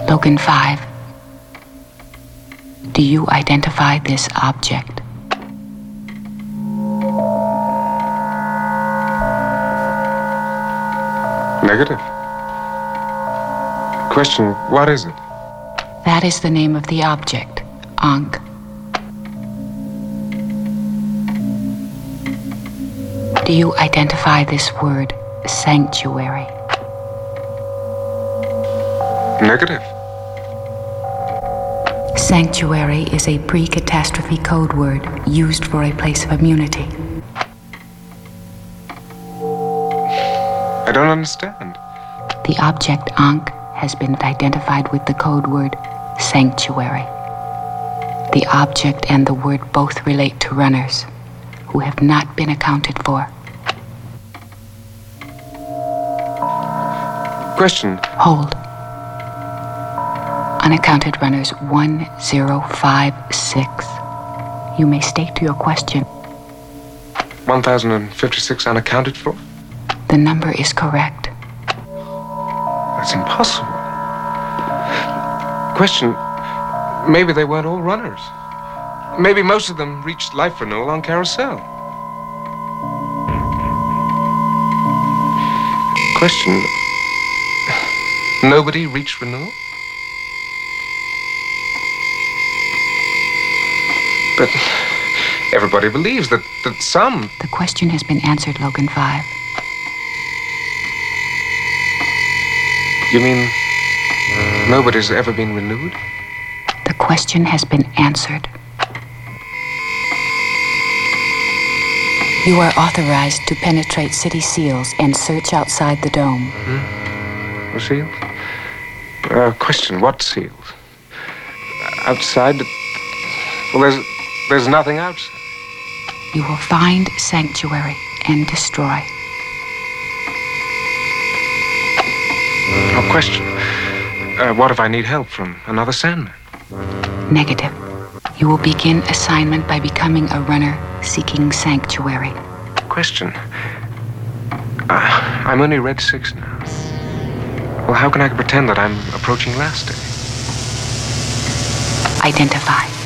Logan 5. Do you identify this object? Negative. Question, what is it? That is the name of the object, Ankh. Do you identify this word, sanctuary? Negative. Sanctuary is a pre-catastrophe code word used for a place of immunity. I don't understand. The object Ankh has been identified with the code word sanctuary. The object and the word both relate to runners who have not been accounted for. Question. Hold. Unaccounted runners 1056. You may state your question. 1,056 unaccounted for? The number is correct. That's impossible. Question, maybe they weren't all runners. Maybe most of them reached life renewal on Carousel. Question, nobody reached renewal? But everybody believes that some... The question has been answered, Logan 5. You mean nobody's ever been renewed? The question has been answered. You are authorized to penetrate city seals and search outside the dome. The seals? Question, what seals? Outside? Well, there's nothing outside. You will find sanctuary and destroy. No question. What if I need help from another Sandman? Negative. You will begin assignment by becoming a runner seeking sanctuary. Question. I'm only Red 6 now. Well, how can I pretend that I'm approaching last day? Identify.